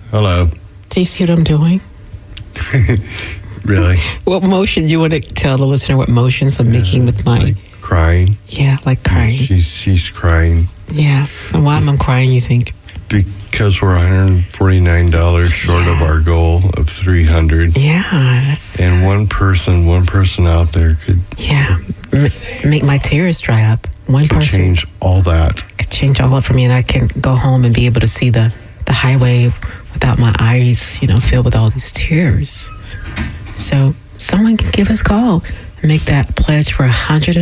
Hello. Do you see what I'm doing? Really? What motion? Do you want to tell the listener what motions I'm making with my... Like crying. Yeah, like crying. She's crying. Yes. And why am I crying, you think? Because we're $149 short of our goal of $300. Yeah. That's... And one person out there could... Yeah. Make my tears dry up. One could person change all that. could change all that for me, and I can go home and be able to see the highway without my eyes, filled with all these tears. So someone can give us a call and make that pledge for $149.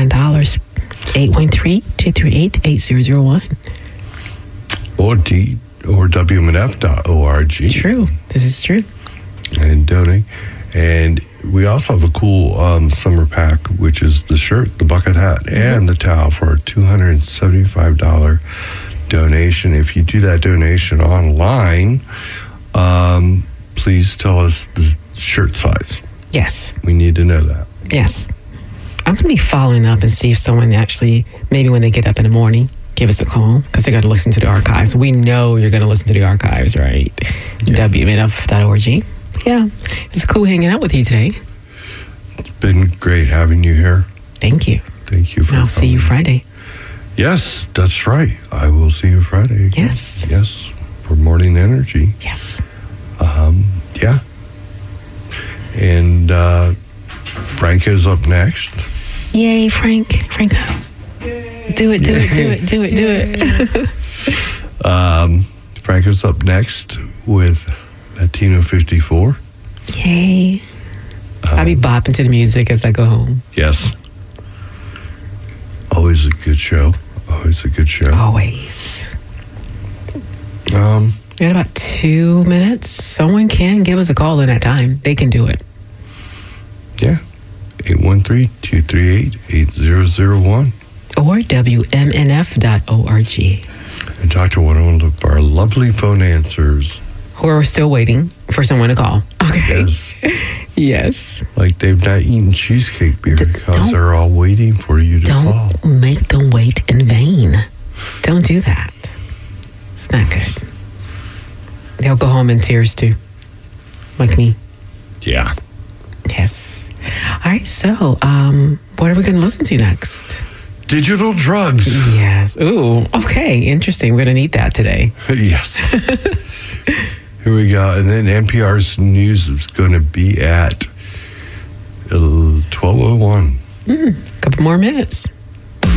813-238-8001. Or WMNF.org. True. This is true. And donate. And we also have a cool summer pack, which is the shirt, the bucket hat, and the towel for a $275 donation. If you do that donation online, please tell us the shirt size. Yes. We need to know that. Yes. I'm going to be following up and see if someone actually, maybe when they get up in the morning, give us a call, because they're going to listen to the archives. We know you're going to listen to the archives, right? Yeah. WMNF.org. Yeah. It's cool hanging out with you today. It's been great having you here. Thank you. Thank you for I'll see you Friday. Yes, that's right. I will see you Friday again. Yes. Yes. For Morning Energy. Yes. Yeah. And Frank is up next. Yay, Franco. Do it. Frank is up next with Latino 54. Yay. I'll be bopping to the music as I go home. Yes. Always a good show. Always a good show. Always. We got about 2 minutes. Someone can give us a call in that time. They can do it. Yeah. 813-238-8001. Or WMNF.org. And talk to one of our lovely phone answers. Who are still waiting for someone to call. Okay. Yes. Yes. Like they've not eaten cheesecake because they're all waiting for you to call. Don't make them wait in vain. Don't do that. It's not good. They'll go home in tears too. Like me. Yeah. Yes. All right, so what are we going to listen to next? Digital drugs. Yes. Ooh, okay. Interesting. We're going to need that today. Yes. Here we go. And then NPR's news is going to be at 12:01. A couple more minutes.